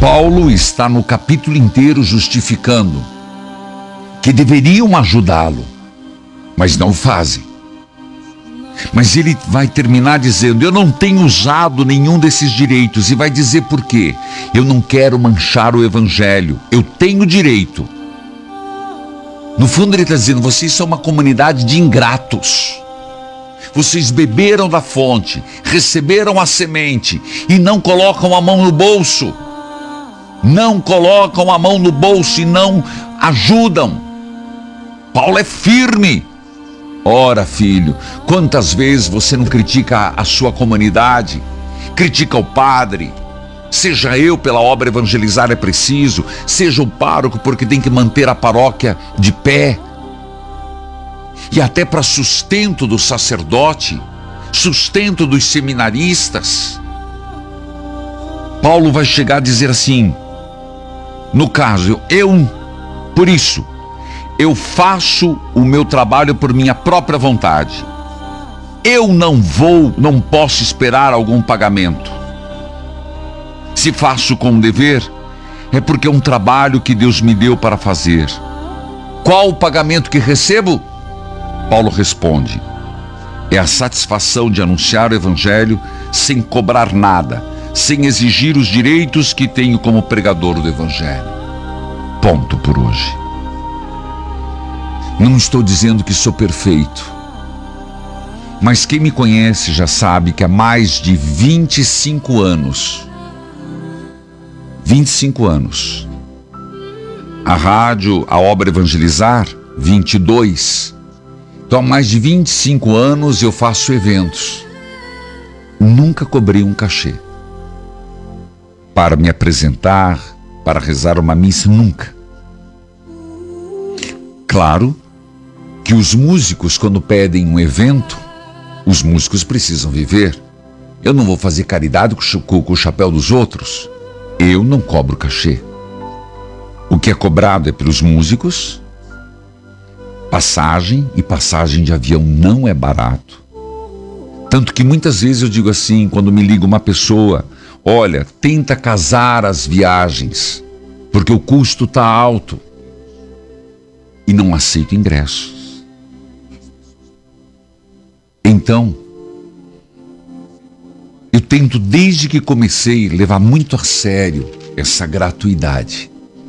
Paulo está no capítulo inteiro justificando que deveriam ajudá-lo, mas não o fazem. Mas ele vai terminar dizendo: eu não tenho usado nenhum desses direitos, e vai dizer por quê. Eu não quero manchar o evangelho, eu tenho direito. No fundo ele está dizendo: vocês são uma comunidade de ingratos. Vocês beberam da fonte, receberam a semente e não colocam a mão no bolso. Não colocam a mão no bolso e não ajudam. Paulo é firme. Ora, filho, quantas vezes você não critica a sua comunidade, critica o padre, seja eu pela obra evangelizar é preciso, seja o pároco porque tem que manter a paróquia de pé, e até para sustento do sacerdote, sustento dos seminaristas. Paulo vai chegar a dizer assim, no caso, por isso, eu faço o meu trabalho por minha própria vontade. Eu não posso esperar algum pagamento. Se faço com dever, é porque é um trabalho que Deus me deu para fazer. Qual o pagamento que recebo? Paulo responde: é a satisfação de anunciar o evangelho sem cobrar nada, sem exigir os direitos que tenho como pregador do evangelho. Ponto por hoje. Não estou dizendo que sou perfeito, mas quem me conhece já sabe que há mais de 25 anos, a rádio, a obra Evangelizar, 22, então há mais de 25 anos eu faço eventos, nunca cobrei um cachê, para me apresentar, para rezar uma missa, nunca. Claro que os músicos, quando pedem um evento, os músicos precisam viver. Eu não vou fazer caridade com o chapéu dos outros. Eu não cobro cachê. O que é cobrado é pelos músicos. Passagem de avião não é barato. Tanto que muitas vezes eu digo assim, quando me liga uma pessoa: olha, tenta casar as viagens, porque o custo está alto. E não aceito ingressos. Então, eu tento desde que comecei levar muito a sério essa gratuidade.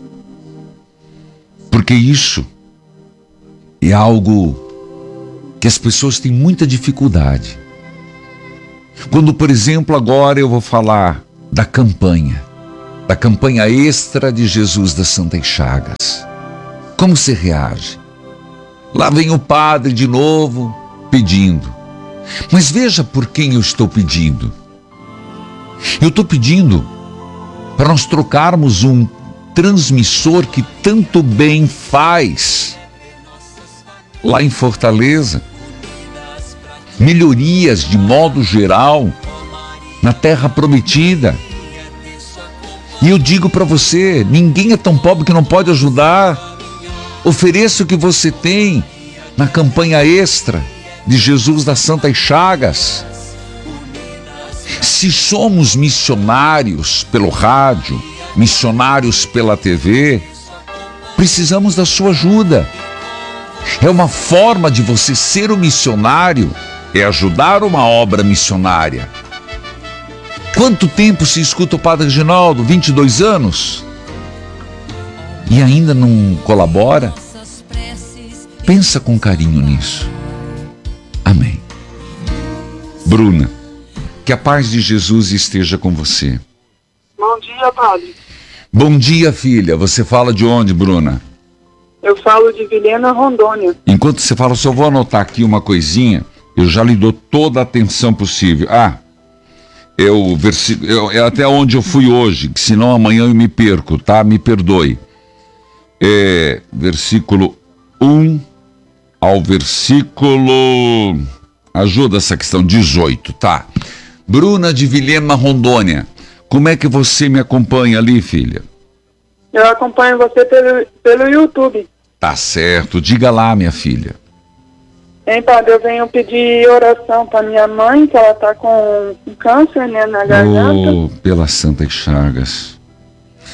Porque isso é algo que as pessoas têm muita dificuldade. Quando, por exemplo, agora eu vou falar da campanha extra de Jesus das Santas Chagas. Como você reage? Lá vem o padre de novo pedindo. Mas veja por quem eu estou pedindo. Eu estou pedindo para nós trocarmos um transmissor que tanto bem faz lá em Fortaleza. Melhorias de modo geral na Terra Prometida. E eu digo para você, ninguém é tão pobre que não pode ajudar. Ofereça o que você tem na campanha extra de Jesus das Santas Chagas. Se somos missionários pelo rádio, missionários pela TV, precisamos da sua ajuda. É uma forma de você ser um missionário, é ajudar uma obra missionária. Quanto tempo se escuta o Padre Reginaldo? 22 anos? E ainda não colabora? Pensa com carinho nisso. Amém. Bruna, que a paz de Jesus esteja com você. Bom dia, padre. Bom dia, filha. Você fala de onde, Bruna? Eu falo de Vilhena, Rondônia. Enquanto você fala, só vou anotar aqui uma coisinha. Eu já lhe dou toda a atenção possível. É até onde eu fui hoje, que senão amanhã eu me perco, tá? Me perdoe. Versículo 1 ao versículo... Ajuda essa questão, 18, tá? Bruna de Vilhena, Rondônia. Como é que você me acompanha ali, filha? Eu acompanho você pelo YouTube. Tá certo. Diga lá, minha filha. Hein, padre, eu venho pedir oração para minha mãe, que ela tá com câncer, né, na garganta. Oh, pelas Santas Chagas.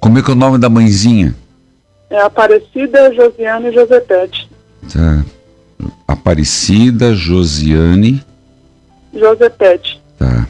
Como é que é o nome da mãezinha? É Aparecida, Josiane e Josepete. Tá. Aparecida, Josiane. Josepete. Tá.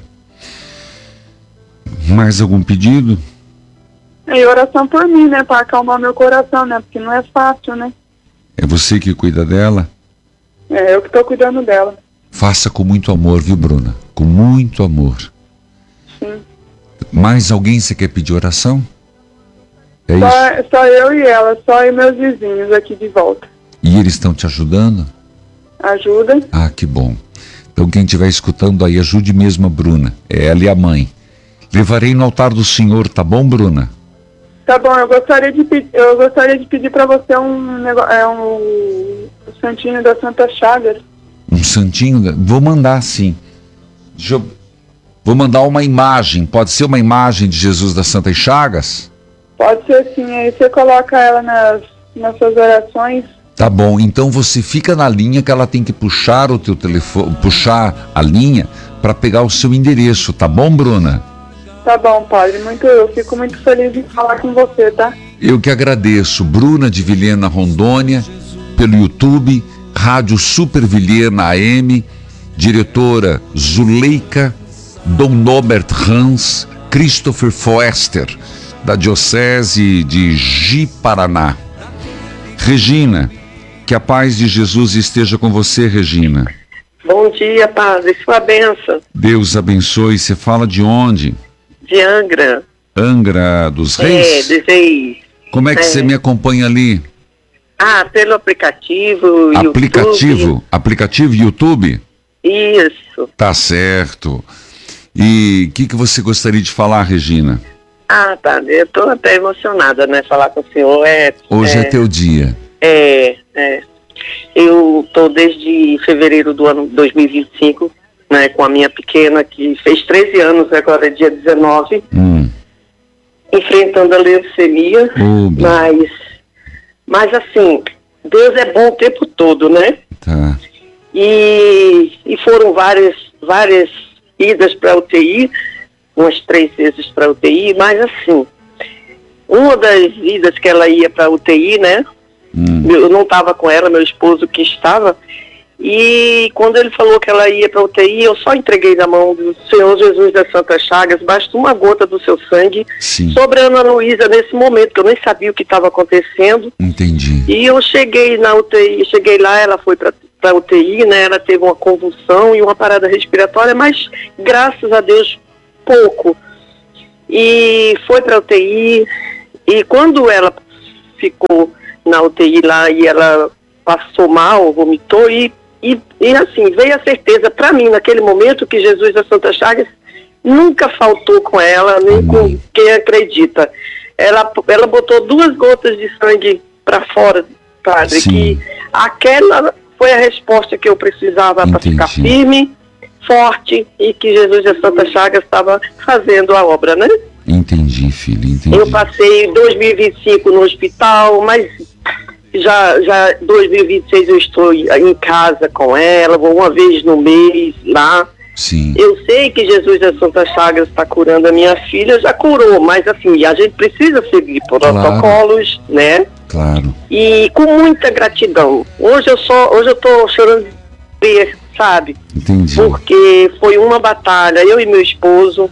Mais algum pedido? E oração por mim, né? Para acalmar meu coração, né? Porque não é fácil, né? É você que cuida dela? É eu que tô cuidando dela. Faça com muito amor, viu, Bruna? Com muito amor. Sim. Mais alguém você quer pedir oração? É isso? Só eu e ela, só e meus vizinhos aqui de volta. E eles estão te ajudando? Ajuda. Ah, que bom. Então quem estiver escutando aí, ajude mesmo a Bruna. É ela e a mãe. Levarei no altar do Senhor, tá bom, Bruna? Tá bom, eu gostaria de pedir para você um santinho da Santa Chagas. Um santinho? Vou mandar, sim. Vou mandar uma imagem. Pode ser uma imagem de Jesus das Santas Chagas? Pode ser sim, aí você coloca ela nas suas orações. Tá bom, então você fica na linha que ela tem que puxar o teu telefone, puxar a linha para pegar o seu endereço, tá bom, Bruna? Tá bom, padre, eu fico muito feliz em falar com você, tá? Eu que agradeço, Bruna de Vilhena, Rondônia, pelo YouTube, Rádio Super Vilhena AM, diretora Zuleika, Dom Norbert Hans, Christopher Foester, da Diocese de Ji-Paraná. Regina, que a paz de Jesus esteja com você, Regina. Bom dia, padre, sua bênção. Deus abençoe. Você fala de onde? De Angra. Angra dos Reis? Dos Reis. Como é que você me acompanha ali? Ah, pelo aplicativo, YouTube. Aplicativo YouTube? Isso. Tá certo. E o que você gostaria de falar, Regina? Ah, padre, eu tô até emocionada, né? Falar com o senhor Hoje é teu dia. Eu tô desde fevereiro do ano 2025, né? Com a minha pequena, que fez 13 anos, agora é dia 19. Enfrentando a leucemia, mas assim, Deus é bom o tempo todo, né? Tá. E foram várias idas para UTI, umas 3 vezes para UTI, mas assim, uma das idas que ela ia para UTI, né? Eu não estava com ela, meu esposo que estava, e quando ele falou que ela ia para UTI, eu só entreguei na mão do Senhor Jesus das Santas Chagas, basta uma gota do seu sangue. Sim. Sobre a Ana Luísa nesse momento, que eu nem sabia o que estava acontecendo. Entendi. E eu cheguei na UTI, cheguei lá, ela foi para UTI, né? Ela teve uma convulsão e uma parada respiratória, mas graças a Deus pouco. E foi para UTI, e quando ela ficou na UTI lá e ela passou mal, vomitou e assim, veio a certeza para mim naquele momento que Jesus das Santas Chagas nunca faltou com ela, nem com quem acredita. Ela botou 2 gotas de sangue para fora, padre. Sim. Que aquela foi a resposta que eu precisava para ficar firme, forte, e que Jesus das Santas Chagas estava fazendo a obra, né? Entendi, filho, entendi. Eu passei 2025 no hospital, mas já 2026 eu estou em casa com ela, vou uma vez no mês lá. Sim. Eu sei que Jesus das Santas Chagas está curando a minha filha, já curou, mas assim, a gente precisa seguir protocolos, né? Claro. E com muita gratidão. Hoje eu estou chorando de ver, sabe? Entendi. Porque foi uma batalha, eu e meu esposo,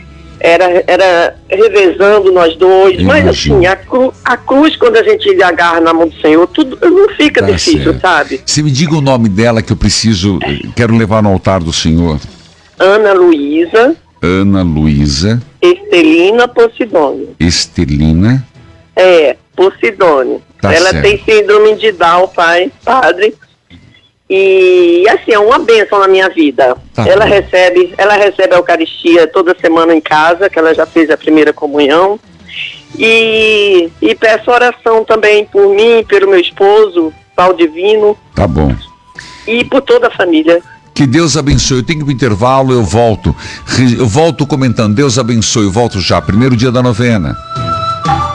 era revezando nós dois, mas assim, a cruz, quando a gente lhe agarra na mão do Senhor, tudo não fica difícil, certo. Sabe? Você me diga o nome dela que eu quero levar no altar do Senhor. Ana Luísa. Ana Luísa. Estelina Posidônio. Estelina. Posidônio. Tá ela certo. tem síndrome de Down, padre. E assim, é uma bênção na minha vida. Ela recebe a Eucaristia toda semana em casa, que ela já fez a primeira comunhão. E peço oração também por mim, pelo meu esposo, Paulo Divino. Tá bom. E por toda a família. Que Deus abençoe. Eu tenho que ir pro intervalo, eu volto. Eu volto comentando. Deus abençoe, eu volto já. Primeiro dia da novena.